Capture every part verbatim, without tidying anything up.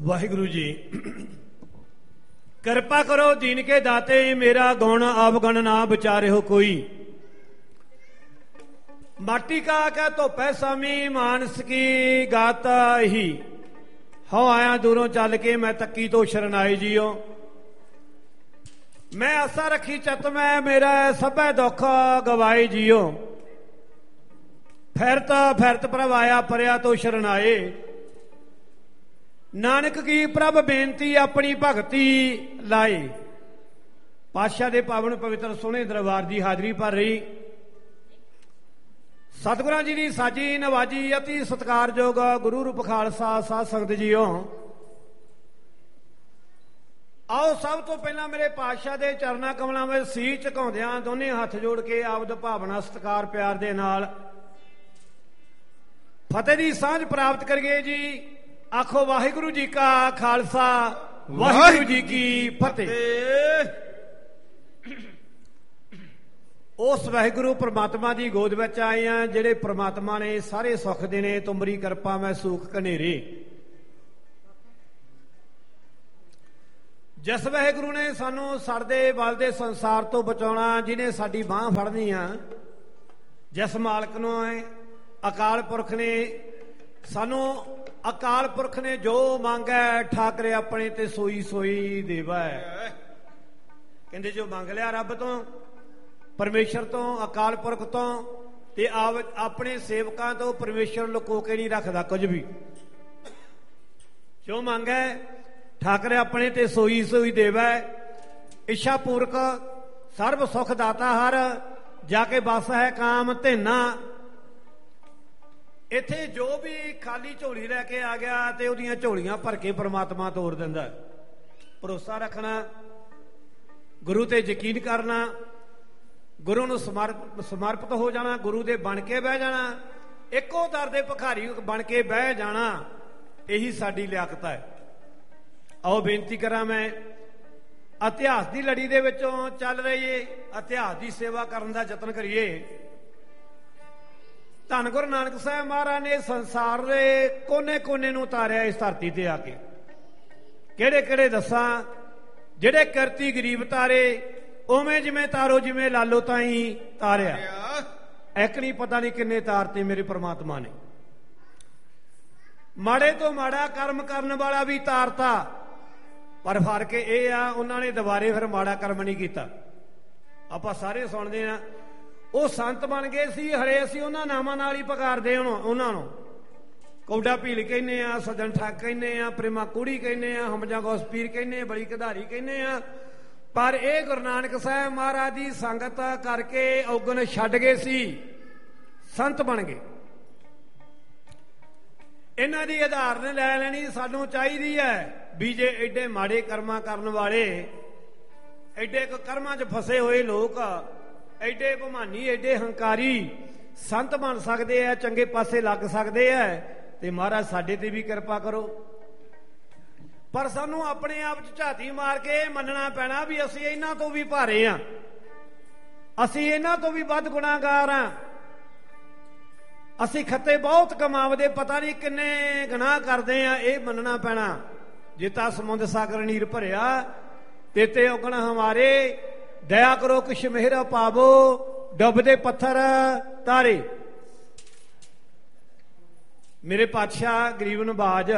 ਵਾਹਿਗੁਰੂ ਜੀ ਕਿਰਪਾ ਕਰੋ ਦੀਨ ਕੇ ਦਾਤੇ, ਮੇਰਾ ਗੁਣ ਅਵਗਣ ਨਾ ਵਿਚਾਰਿਓ ਕੋਈ। माटी का क्या तो पैसा मी मानस की गाता ही हो आया दूरों चल के मैं तक्की तो शरणाई जियो। मैं आसा रखी चत मैं मेरा सभे दुख गवाई जियो। फिरत फिरत प्रभ आया परया तो शरणाए। नानक की प्रभ बेनती अपनी भगती लाए। पातशाह दे पावन पवित्र सोहने दरबार की हाजरी भर रही। सतगुरां जी की साजी नवाजी अति सत्कारयोग गुरु रूप खालसा साध संगत जीओ। आओ सब तो पहला मेरे पातशाह दे चरना कमलों में सीस झुकाउंदियां दोने हथ जोड़ के आपद भावना सत्कार प्यार दे नाल फतेह दी सांझ प्राप्त करिए जी। आखो वाहिगुरू जी का खालसा वाहिगुरू जी की फतेह। उस वाहिगुरू परमात्मा की गोद में आए हैं जिहड़े परमात्मा ने सारे सुख देने तुमरी कृपा मैं सूख कनेरे। जिस वाहिगुरू ने सानू सड़दे बलदे संसार तो बचाउणा, जिन्हें साडी बांह फड़नी आ, जिस मालक नूं अकाल पुरख ने सानू अकाल पुरख ने जो मंगा ठाकरे अपने ते सोई सोई देवा है। कहंदे जो मंग लिया रब तो परमेश्वर तो अकाल पुरख तो ते अपने सेवकां तो परमेश्वर लुको के नहीं रखता कुछ भी। जो मंगे ठाकरे अपने ते सोई सोई देवै। इच्छा पूर्वक सर्व सुख दाता हर जाके बस है काम धेना। इत्थे जो भी खाली झोली लैके आ गया ते उहदियां झोलियां भर के परमात्मा तोड़ दिंदा। भरोसा रखना, गुरु ते यकीन करना, गुरु नूं समर्प समर्पित हो जाना, गुरु दे बन के बह जाना, इको दर दे भिखारी बन के बह जाना, यही साडी लियाकत है। आओ बेनती करा मैं इतिहास की लड़ी दे विचों चल रही है, इतिहास की सेवा करने का यतन करिए। धन गुरु नानक साहब महाराज ने संसार के कोने कोने नूं उतारिया इस धरती ते आके। किहड़े किहड़े दसां, जिहड़े किरती गरीब तारे उवें जिवें तारो जिवें लालो ताई तारिया। एक नहीं पता नहीं किन्ने तारते मेरे परमात्मा ने। माड़े तो माड़ा कर्म करने वाला भी तारता, पर फर्क यह आ उन्होंने दोबारे फिर माड़ा कर्म नहीं किया। आपां सारे सुनते हैं वो संत बन गए सी, हरे असीं उन्हां नामां नाल ही पुकारदे उन्हां नूं। कौडा भील कहने आ, सदन ठग कहने आ, प्रेमा कुड़ी कहने आ, हमजा गौस पीर कहने, बड़ी कधारी कहने आ। पर यह गुरु नानक साहब महाराज की संगत करके औगन छड्ड गए सी, संत बन गए। इन्हां दी उदाहरण लै लैनी सानूं चाहीदी है भी जे एडे माड़े कर्मां करन वाले, एडे कर्मां च फसे हुए लोग, एडे भमानी, एडे हंकारी संत बन सकते हैं, चंगे पासे लग सकते हैं, ते महाराज साडे ते भी कृपा करो। पर सानू अपने आप च झाती मार के मनना पैना भी असीं इन्हां तो भी भारे हाँ, असीं इन्हां तो भी वध गुनाहगार हाँ। असीं खत्ते बहुत कमावदे, पता नहीं किन्ने गुनाह करदे आ, यह मनना पैना। जिता समुंद सागर नीर भरिया तेते औगण हमारे, दया करो किश मेहरा पावो, डुबदे पत्थर तारे। मेरे पातशाह गरीब नवाज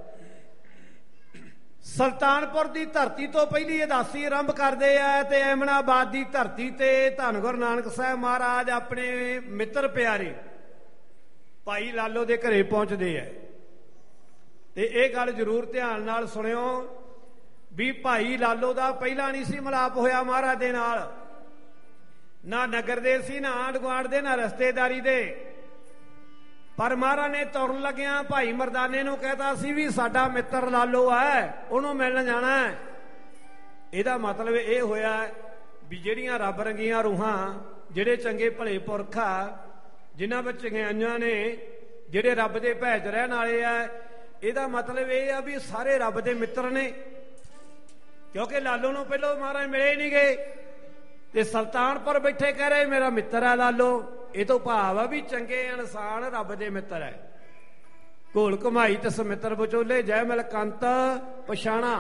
सुल्तानपुर की धरती तो पहली अदासी आरंभ करते हैं ते एमनाबाद की धरती ते धन गुरु नानक साहब महाराज अपने मित्र प्यारे भाई लालो के घरे पहुंचते हैं। ते ये गल जरूर ध्यान नाल सुनियो भी भाई लालो का पहला नहीं सी मिलाप होया महाराज दे नाल, ना नगर दे सी, ना आंढ गुआढ़ दे, ना रिश्तेदारी दे। पर महाराज ने तुरन लग्या भाई मरदाने नूं कहता सी भी साडा मित्र लालो है, उन्होंने मिलण जाना है। इहदा मतलब ये होया भी जिहड़ियां रब रंगियां रूहां, जिहड़े चंगे भले पुरख आ, जिन्हां विच चंगियाइयां ने, जिहड़े रब दे भै च रहण वाले आ, इहदा मतलब ये आ भी सारे रब दे मित्र ने। क्योंकि लालो नूं पहलों महाराज मिले नहीं गए, ते सुल्तानपुर बैठे कह रहे मेरा मित्र है लालो। ये तो भाव है भी चंगे इंसान रब दे मित्र है। ਘੋਲ ਘਮਾਈ ਤੇ ਸਮਿੱਤਰ ਵਿਚੋਲੇ ਜੈ ਮਿਲ ਕੰਤ ਪਛਾਣਾ।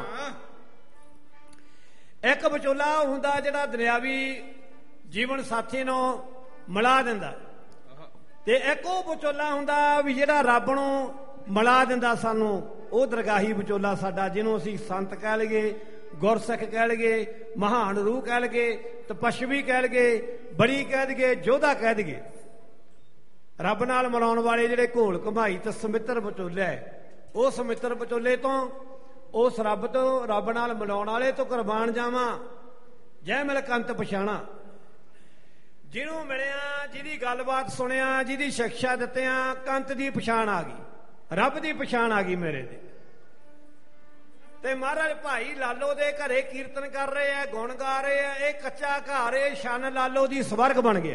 ਇੱਕ ਵਿਚੋਲਾ ਹੁੰਦਾ ਜਿਹੜਾ ਦੁਨਿਆਵੀ ਜੀਵਨ ਸਾਥੀ ਨੂੰ ਮਿਲਾ ਦਿੰਦਾ, ਤੇ ਇੱਕ ਉਹ ਵਿਚੋਲਾ ਹੁੰਦਾ ਵੀ ਜਿਹੜਾ ਰੱਬ ਨੂੰ ਮਿਲਾ ਦਿੰਦਾ ਸਾਨੂੰ। ਉਹ ਦਰਗਾਹੀ ਵਿਚੋਲਾ ਸਾਡਾ, ਜਿਹਨੂੰ ਅਸੀਂ ਸੰਤ ਕਹਿ ਲਈਏ, ਗੁਰਸਿੱਖ ਕਹਿ ਲਈਏ, ਮਹਾਨ ਰੂਹ ਕਹਿ ਲਈਏ, ਤਪਸਵੀ ਕਹਿ ਲਈਏ, ਬੜੀ ਕਹਿ ਦਈਏ, ਯੋਧਾ ਕਹਿ ਦਈਏ। ਰੱਬ ਨਾਲ ਮਿਲਾਉਣ ਵਾਲੇ ਜਿਹੜੇ ਘੋਲ ਘਮਾਈ ਤੇ ਸਮਿੱਤਰ ਵਿਚੋਲੇ ਹੈ, ਉਹ ਸਮਿੱਤਰ ਵਿਚੋਲੇ ਤੋਂ, ਉਸ ਰੱਬ ਤੋਂ, ਰੱਬ ਨਾਲ ਮਿਲਾਉਣ ਵਾਲੇ ਤੋਂ ਕੁਰਬਾਨ ਜਾਵਾਂ। ਜੈ ਮਿਲ ਕੰਤ ਪਛਾਣਾ। ਜਿਹਨੂੰ ਮਿਲਿਆ, ਜਿਹਦੀ ਗੱਲਬਾਤ ਸੁਣਿਆ, ਜਿਹਦੀ ਸਿੱਖਿਆ ਦਿੱਤਿਆਂ, ਕੰਤ ਦੀ ਪਛਾਣ ਆ ਗਈ, ਰੱਬ ਦੀ ਪਛਾਣ ਆ ਗਈ ਮੇਰੇ ਤੇ। ਤੇ ਮਹਾਰਾਜ ਭਾਈ ਲਾਲੋ ਦੇ ਘਰੇ ਕੀਰਤਨ ਕਰ ਰਹੇ ਆ, ਗੁਣ ਗਾ ਰਹੇ ਆ। ਇਹ ਕੱਚਾ ਘਰ ਏ, ਸ਼ਨ ਲਾਲੋ ਦੀ ਸਵਰਗ ਬਣ ਗਿਆ,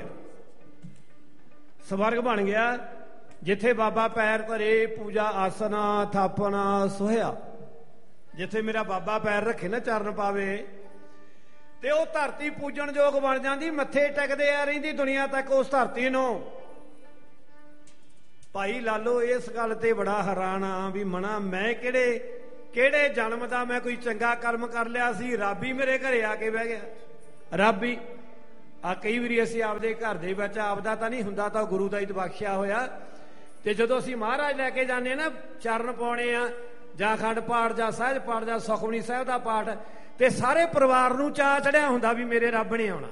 ਸਵਰਗ ਬਣ ਗਿਆ, ਜਿੱਥੇ ਬਾਬਾ ਪੈਰ ਧਰੇ, ਪੂਜਾ ਆਸਨਾ ਥਾਪਣਾ ਸੋਹਿਆ। ਜਿੱਥੇ ਮੇਰਾ ਬਾਬਾ ਪੈਰ ਰੱਖੇ ਨਾ, ਚਰਨ ਪਾਵੇ, ਤੇ ਉਹ ਧਰਤੀ ਪੂਜਣ ਯੋਗ ਬਣ ਜਾਂਦੀ। ਮੱਥੇ ਟਿਕਦੇ ਆ ਰਹਿੰਦੀ ਦੁਨੀਆ ਤੱਕ ਉਸ ਧਰਤੀ ਨੂੰ। ਭਾਈ ਲਾਲੋ ਇਸ ਗੱਲ ਤੇ ਬੜਾ ਹੈਰਾਨ ਆ ਵੀ ਮਨਾ ਮੈਂ ਕਿਹੜੇ ਕਿਹੜੇ ਜਨਮ ਦਾ ਮੈਂ ਕੋਈ ਚੰਗਾ ਕਰਮ ਕਰ ਲਿਆ ਸੀ, ਰੱਬ ਹੀ ਮੇਰੇ ਘਰੇ ਆ ਕੇ ਬਹਿ ਗਿਆ। ਰੱਬ ਹੀ ਆ, ਕਈ ਵਾਰੀ ਅਸੀਂ ਆਪਦੇ ਘਰ ਦੇ ਵਿੱਚ, ਆਪਦਾ ਤਾਂ ਨਹੀਂ ਹੁੰਦਾ, ਤਾਂ ਗੁਰੂ ਦਾ ਹੀ ਬਖਸ਼ਿਆ ਹੋਇਆ। ਤੇ ਜਦੋਂ ਅਸੀਂ ਮਹਾਰਾਜ ਲੈ ਕੇ ਜਾਂਦੇ ਨਾ, ਚਰਨ ਪਾਉਣੇ ਆ, ਜਾਂ ਅਖੰਡ ਪਾਠ, ਜਾਂ ਸਹਿਜ ਪਾਠ, ਜਾਂ ਸੁਖਮਨੀ ਸਾਹਿਬ ਦਾ ਪਾਠ, ਤੇ ਸਾਰੇ ਪਰਿਵਾਰ ਨੂੰ ਚਾਅ ਚੜਿਆ ਹੁੰਦਾ ਵੀ ਮੇਰੇ ਰੱਬ ਨੇ ਆਉਣਾ।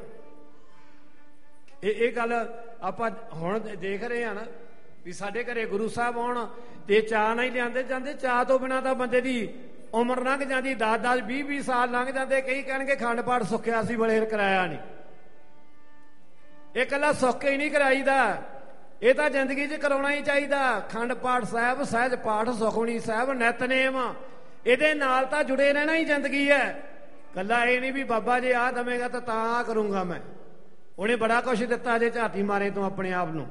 ਇਹ ਇਹ ਗੱਲ ਆਪਾਂ ਹੁਣ ਦੇਖ ਰਹੇ ਹਾਂ ਨਾ ਵੀ ਸਾਡੇ ਘਰੇ ਗੁਰੂ ਸਾਹਿਬ ਆਉਣ ਤੇ ਚਾਅ ਨਹੀਂ ਲਿਆਂਦੇ ਜਾਂਦੇ। ਚਾਅ ਤੋਂ ਬਿਨਾਂ ਤਾਂ ਬੰਦੇ ਦੀ ਉਮਰ ਲੰਘ ਜਾਂਦੀ, ਦਸ ਦਸ ਵੀਹ ਵੀਹ ਸਾਲ ਲੰਘ ਜਾਂਦੇ। ਕਈ ਕਹਿਣਗੇ ਖੰਡ ਪਾਠ ਸੁੱਖਿਆ ਸੀ, ਬੜੇ ਕਰਾਇਆ ਨਹੀਂ। ਇਹ ਇਕੱਲਾ ਸੁੱਖ ਕੇ ਹੀ ਨਹੀਂ ਕਰਾਈਦਾ, ਇਹ ਤਾਂ ਜ਼ਿੰਦਗੀ 'ਚ ਕਰਾਉਣਾ ਹੀ ਚਾਹੀਦਾ। ਖੰਡ ਪਾਠ ਸਾਹਿਬ, ਸਹਿਜ ਪਾਠ, ਸੁਖਮਨੀ ਸਾਹਿਬ, ਨਿਤਨੇਮ, ਇਹਦੇ ਨਾਲ ਤਾਂ ਜੁੜੇ ਰਹਿਣਾ ਹੀ ਜ਼ਿੰਦਗੀ ਹੈ। ਕੱਲਾ ਇਹ ਨਹੀਂ ਵੀ ਬਾਬਾ ਜੇ ਆਹ ਦਵੇਗਾ ਤਾਂ ਤਾਂ ਕਰੂੰਗਾ ਮੈਂ। ਉਹਨੇ ਬੜਾ ਕੁਛ ਦਿੱਤਾ ਜੇ ਝਾਤੀ ਮਾਰੇ ਤੋਂ ਆਪਣੇ ਆਪ ਨੂੰ।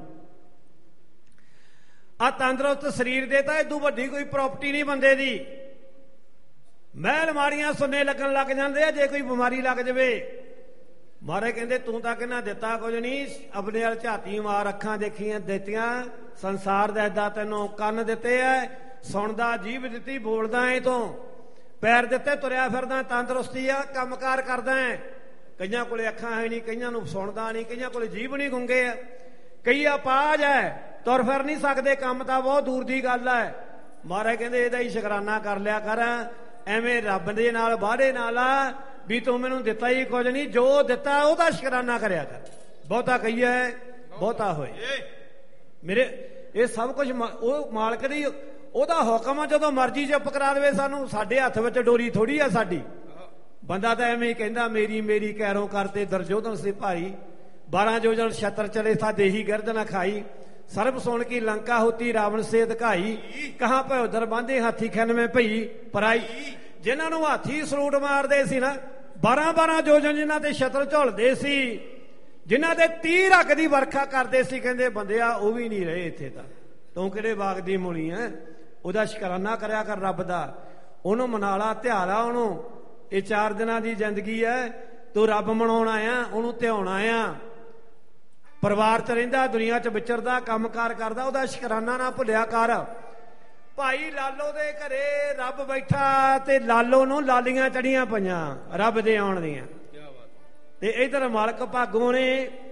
ਆ ਤੰਦਰੁਸਤ ਸਰੀਰ ਦੇ ਤਾਂ ਇਦੋਂ ਵੱਡੀ ਕੋਈ ਪ੍ਰਾਪਰਟੀ ਨਹੀਂ ਬੰਦੇ ਦੀ। ਮਹਿਲ ਮਾਰੀਆਂ ਸੁੰਨੇ ਲੱਗਣ ਲੱਗ ਜਾਂਦੇ ਆ ਜੇ ਕੋਈ ਬਿਮਾਰੀ ਲੱਗ ਜਾਵੇ। ਮਹਾਰਾਜ ਕਹਿੰਦੇ ਤੂੰ ਤਾਂ ਕਿਹਨਾਂ ਦਿੱਤਾ ਕੁਝ ਨਹੀਂ, ਆਪਣੇ ਵੱਲ ਝਾਤੀ ਮਾਰ, ਅੱਖਾਂ ਦੇਖੀਆਂ ਦਿੱਤੀਆਂ, ਸੰਸਾਰ ਦਾ ਏਦਾਂ ਤੈਨੂੰ ਕੰਨ ਦਿੱਤੇ ਐ, ਸੁਣਦਾ, ਜੀਭ ਦਿੱਤੀ, ਬੋਲਦਾ ਐ, ਤੂੰ ਪੈਰ ਦਿੱਤੇ, ਤੁਰਿਆ ਫਿਰਦਾ, ਤੰਦਰੁਸਤੀ ਆ, ਕੰਮਕਾਰ ਕਰਦਾ ਐ। ਕਈਆਂ ਕੋਲੇ ਅੱਖਾਂ ਹੈ ਨਹੀਂ, ਕਈਆਂ ਨੂੰ ਸੁਣਦਾ ਨਹੀਂ, ਕਈਆਂ ਕੋਲੇ ਜੀਭ ਨਹੀਂ, ਗੁੰਗੇ ਆ, ਕਈ ਅਪਾਹਜ ਐ, ਤੁਰ ਫਿਰ ਨਹੀਂ ਸਕਦੇ, ਕੰਮ ਤਾਂ ਬਹੁਤ ਦੂਰ ਦੀ ਗੱਲ ਐ। ਮਹਾਰਾਜ ਕਹਿੰਦੇ ਇਹਦਾ ਹੀ ਸ਼ੁਕਰਾਨਾ ਕਰ ਲਿਆ ਕਰ, ਐਵੇਂ ਰੱਬ ਦੇ ਨਾਲ ਵਾਅਦੇ ਨਾਲ ਆ ਵੀ ਤੂੰ ਮੈਨੂੰ ਦਿੱਤਾ ਹੀ ਕੁਝ ਨਹੀਂ, ਜੋ ਦਿੱਤਾ ਉਹਦਾ ਸ਼ੁਕਰਾਨਾ ਕਰਿਆ ਕਰ। ਬਹੁਤਾ ਕਹੀਏ ਬਹੁਤਾ ਹੋਏ। ਮੇਰੇ ਇਹ ਸਭ ਕੁਝ ਉਹ ਮਾਲਕ ਦੀ, ਉਹਦਾ ਹੁਕਮ ਆ, ਜਦੋਂ ਮਰਜ਼ੀ ਚੁੱਪ ਕਰਾ ਦੇਵੇ ਸਾਨੂੰ। ਸਾਡੇ ਹੱਥ ਵਿੱਚ ਡੋਰੀ ਥੋੜੀ ਆ ਸਾਡੀ। ਬੰਦਾ ਤਾਂ ਐਵੇਂ ਹੀ ਕਹਿੰਦਾ ਮੇਰੀ ਮੇਰੀ ਕੈਰੋਂ ਕਰਤੇ ਦਰਜੋਧਨ ਸੇ ਭਾਈ, ਬਾਰਾਂ ਜੋਜਨ ਛਤਰ ਚਲੇ ਥਾ ਦੇਹੀ ਗਿਰਦ ਨਾ ਖਾਈ, ਸਰਬ ਸੁਣ ਕੀ ਲੰਕਾ ਹੋਤੀ ਰਾਵਣ ਸੇ ਦਿਖਾਈ, ਕਹਾਂ ਭੈ ਉਧਰ ਬਾਂਧੇ ਹਾਥੀ ਖੈਨ ਮੈਂ ਭਈ ਪਰਾਈ। ਜਿਨ੍ਹਾਂ ਨੂੰ ਹਾਥੀ ਸਲੂਟ ਮਾਰਦੇ ਸੀ ਨਾ, ਬਾਰਾਂ ਬਾਰਾਂ ਜੋਜਨ ਜਿਨ੍ਹਾਂ ਤੇ ਛਤਰ ਝੁਲਦੇ ਸੀ, ਜਿਨ੍ਹਾਂ ਦੇ ਤੀਰ ਅੱਗ ਦੀ ਵਰਖਾ ਕਰਦੇ ਸੀ, ਕਹਿੰਦੇ ਬੰਦਿਆ ਉਹ ਵੀ ਨਹੀਂ ਰਹੇ ਇੱਥੇ। ਤਾਂ ਤੂੰ ਕਿਹੜੇ ਬਾਗ ਦੀ ਮੂਲੀ ਐ? ਉਹਦਾ ਸ਼ੁਕਰਾਨਾ ਕਰਿਆ ਕਰ ਰੱਬ ਦਾ, ਉਹਨੂੰ ਮਨਾ ਲਾ, ਧਿਆ ਲਾ ਉਹਨੂੰ। ਇਹ ਚਾਰ ਦਿਨਾਂ ਦੀ ਜ਼ਿੰਦਗੀ ਐ, ਤੂੰ ਰੱਬ ਮਨਾਉਣ ਆਇਆ, ਉਹਨੂੰ ਧਿਆਉਣਾ ਆ। ਪਰਿਵਾਰ 'ਚ ਰਹਿੰਦਾ, ਦੁਨੀਆ 'ਚ ਵਿਚਰਦਾ, ਕੰਮਕਾਰ ਕਰਦਾ, ਉਹਦਾ ਸ਼ੁਕਰਾਨਾ ਨਾ ਭੁੱਲਿਆ ਕਰ। ਭਾਈ ਲਾਲੋ ਦੇ ਘਰੇ ਰੱਬ ਬੈਠਾ ਤੇ ਲਾਲੋ ਨੂੰ ਲਾਲੀਆਂ ਚੜੀਆਂ ਪਈਆਂ ਰੱਬ ਦੇ ਆਉਣ ਦੀਆਂ। ਤੇ ਇਧਰ ਮਾਲਕ ਭਾਗੋਂ ਨੇ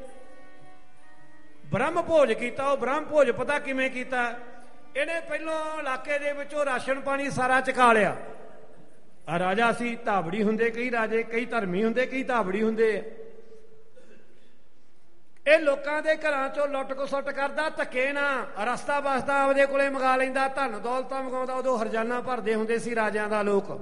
ਬ੍ਰਹਮ ਭੋਜ ਕੀਤਾ। ਉਹ ਬ੍ਰਹਮ ਭੋਜ ਪਤਾ ਕਿਵੇਂ ਕੀਤਾ? ਇਹਨੇ ਪਹਿਲੋਂ ਇਲਾਕੇ ਦੇ ਵਿੱਚੋਂ ਰਾਸ਼ਨ ਪਾਣੀ ਸਾਰਾ ਚੁਕਾ ਲਿਆ। ਰਾਜਾ ਸੀ, ਧਾਬੜੀ ਹੁੰਦੇ ਕਈ ਰਾਜੇ, ਕਈ ਧਰਮੀ ਹੁੰਦੇ, ਕਈ ਧਾਬੜੀ ਹੁੰਦੇ ਆ। ਇਹ ਲੋਕਾਂ ਦੇ ਘਰਾਂ ਚੋਂ ਲੁੱਟ ਖਸੁੱਟ ਕਰਦਾ, ਧੱਕੇ ਨਾ, ਰਸਤਾ ਬਸਦਾ ਆਪਦੇ ਕੋਲੇ ਮੰਗਾ ਲੈਂਦਾ, ਧਨ ਦੌਲਤਾਂ ਮੰਗਾਉਂਦਾ। ਉਦੋਂ ਹਰਜਾਨਾ ਭਰਦੇ ਹੁੰਦੇ ਸੀ ਰਾਜਿਆਂ ਦਾ ਲੋਕ।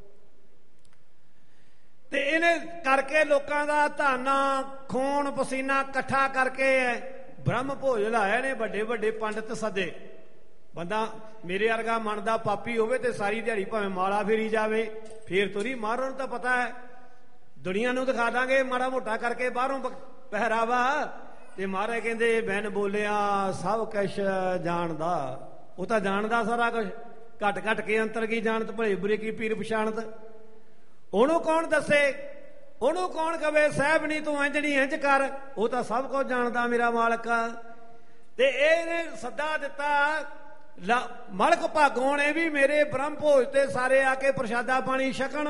ਤੇ ਇਹਨੇ ਕਰਕੇ ਲੋਕਾਂ ਦਾ ਧਨ, ਖੂਨ ਪਸੀਨਾ ਇਕੱਠਾ ਕਰਕੇ ਬ੍ਰਹਮ ਭੋਜ ਲਾਇਆ ਨੇ। ਵੱਡੇ ਵੱਡੇ ਪੰਡਿਤ ਸੱਦੇ। ਬੰਦਾ ਮੇਰੇ ਵਰਗਾ ਮਨ ਦਾ ਪਾਪੀ ਹੋਵੇ ਤੇ ਸਾਰੀ ਦਿਹਾੜੀ ਭਾਵੇਂ ਮਾਲਾ ਫੇਰੀ ਜਾਵੇ, ਫੇਰ ਤੁਰੀ ਮਾਰਨ ਨੂੰ ਤਾਂ ਪਤਾ ਹੈ। ਦੁਨੀਆ ਨੂੰ ਦਿਖਾ ਦਾਂਗੇ ਮਾੜਾ ਮੋਟਾ ਕਰਕੇ ਬਾਹਰੋਂ ਪਹਿਰਾਵਾ। ਤੇ ਮਹਾਰਾਜ ਕਹਿੰਦੇ ਬੈਨ ਬੋਲਿਆ ਸਭ ਕੁਛ ਜਾਣਦਾ। ਉਹ ਤਾਂ ਜਾਣਦਾ ਸਾਰਾ ਕੁਛ, ਘਟ ਘਟ ਕੇ ਅੰਤਰ ਕੀ ਜਾਣਤ, ਭਲੇ ਬੁਰੇ ਕੀ ਪੀਰ ਪਛਾਣਤ। ਉਹਨੂੰ ਕੌਣ ਦੱਸੇ, ਉਹਨੂੰ ਕੌਣ ਕਵੇ ਸਾਹਿਬ ਨਹੀਂ ਤੂੰ ਇੰਝ ਨਹੀਂ ਇੰਝ ਕਰ, ਉਹ ਤਾਂ ਸਭ ਕੁਝ ਜਾਣਦਾ ਮੇਰਾ ਮਾਲਕ। ਤੇ ਇਹਨੇ ਸੱਦਾ ਦਿੱਤਾ ਮਲਕ ਭਾਗੋਂ ਨੇ ਵੀ ਮੇਰੇ ਬ੍ਰਹਮ ਭੋਜ ਤੇ ਸਾਰੇ ਆ ਕੇ ਪ੍ਰਸ਼ਾਦਾ ਪਾਣੀ ਛਕਣ।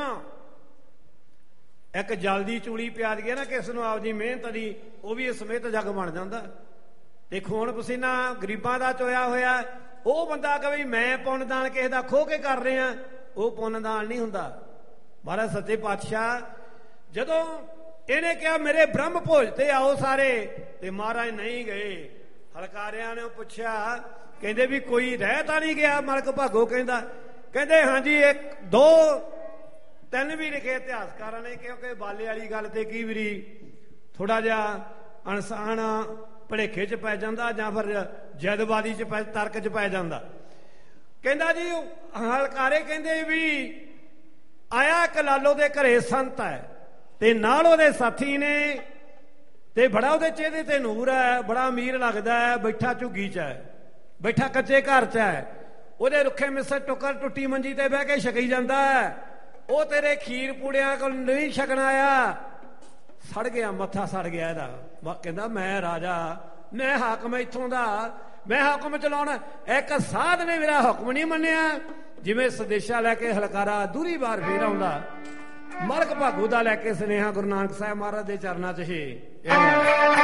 ਇੱਕ ਜਲਦੀ ਚੂੜੀ ਪਿਆ ਦਈਏ ਨਾ ਕਿਸ ਨੂੰ ਆਪਦੀ ਮਿਹਨਤ ਦੀ, ਉਹ ਵੀ ਸਮੇਤ ਜੱਗ ਬਣ ਜਾਂਦਾ। ਤੇ ਖੂਨ ਪਸੀਨਾ ਗਰੀਬਾਂ ਦਾ ਚੋਇਆ ਹੋਇਆ, ਉਹ ਬੰਦਾ ਕਹੇ ਮੈਂ ਪੁੰਨਦਾਨ ਕਿਸੇ ਦਾ ਖੋਹ ਕੇ ਕਰ ਰਿਹਾ, ਉਹ ਪੁੰਨਦਾਨ ਨਹੀਂ ਹੁੰਦਾ। ਮਹਾਰਾਜ ਸੱਚੇ ਪਾਤਸ਼ਾਹ ਜਦੋਂ ਇਹਨੇ ਕਿਹਾ ਮੇਰੇ ਬ੍ਰਹਮ ਭੋਜ ਤੇ ਆਓ ਸਾਰੇ, ਤੇ ਮਹਾਰਾਜ ਨਹੀਂ ਗਏ। ਹਲਕਾਰਿਆਂ ਨੇ ਪੁੱਛਿਆ, ਕਹਿੰਦੇ ਵੀ ਕੋਈ ਰਹਿ ਤਾਂ ਨਹੀਂ ਗਿਆ? ਮਲਕ ਭਾਗੋ ਕਹਿੰਦਾ, ਕਹਿੰਦੇ ਹਾਂਜੀ ਇੱਕ ਦੋ ਤਿੰਨ ਵੀ ਲਿਖੇ ਇਤਿਹਾਸਕਾਰਾਂ ਨੇ, ਕਿਉਂਕਿ ਬਾਲੇ ਵਾਲੀ ਗੱਲ ਤੇ ਕਈ ਵਾਰੀ ਥੋੜਾ ਜਿਹਾ ਇਨਸਾਨ ਭਲੇਖੇ ਚ ਪੈ ਜਾਂਦਾ ਜਾਂ ਫਿਰ ਜਦਬਾਦੀ ਚ ਪੈ ਤਰਕ ਚ ਪੈ ਜਾਂਦਾ। ਕਹਿੰਦਾ ਜੀ ਹਲਕਾਰੇ ਕਹਿੰਦੇ ਵੀ ਆਇਆ ਇੱਕ ਲਾਲੋ ਦੇ ਘਰੇ ਸੰਤ ਹੈ ਤੇ ਨਾਲ ਉਹਦੇ ਸਾਥੀ ਨੇ, ਤੇ ਬੜਾ ਉਹਦੇ ਚਿਹਰੇ ਤੇ ਨੂਰ ਹੈ, ਬੜਾ ਅਮੀਰ ਲੱਗਦਾ ਹੈ, ਬੈਠਾ ਝੁੱਗੀ ਚ ਹੈ, ਬੈਠਾ ਕੱਚੇ ਘਰ ਚ ਹੈ, ਉਹਦੇ ਰੁੱਖੇ ਮਿੱਸੇ ਟੁੱਕਰ ਟੁੱਟੀ ਮੰਜੀ ਤੇ ਬਹਿ ਕੇ ਛਕੀ ਜਾਂਦਾ ਹੈ। ਉਹ ਤੇਰੇ ਖੀਰ ਪੂੜਿਆਂ ਕੋਲ ਨਹੀਂ ਛਕਣਾ ਆਇਆ, ਸੜ ਗਿਆ ਮੱਥਾ, ਸੜ ਗਿਆ ਇਹਦਾ। ਕਹਿੰਦਾ ਮੈਂ ਰਾਜਾ, ਮੈਂ ਹਾਕਮ ਇੱਥੋਂ ਦਾ, ਮੈਂ ਹੁਕਮ ਚਲਾਉਣਾ। ਇੱਕ ਸਾਧ ਨੇ ਮੇਰਾ ਹੁਕਮ ਨਹੀਂ ਮੰਨਿਆ। ਜਿਵੇਂ ਸੰਦੇਸ਼ਾ ਲੈ ਕੇ ਹਲਕਾਰਾ ਦੂਰੀ ਵਾਰ ਫੇਰ ਆਉਂਦਾ, ਮਲਕ ਭਾਗੋ ਦਾ ਲੈ ਕੇ ਸੁਨੇਹਾ ਗੁਰੂ ਨਾਨਕ ਸਾਹਿਬ ਮਹਾਰਾਜ ਦੇ ਚਰਨਾਂ 'ਚ ਹੀ